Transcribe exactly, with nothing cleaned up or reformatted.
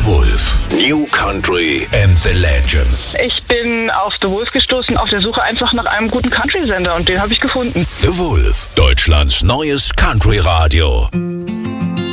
The Wolf. New Country and the Legends. Ich bin auf The Wolf gestoßen, auf der Suche einfach nach einem guten Country-Sender und den habe ich gefunden. The Wolf, Deutschlands neues Country-Radio.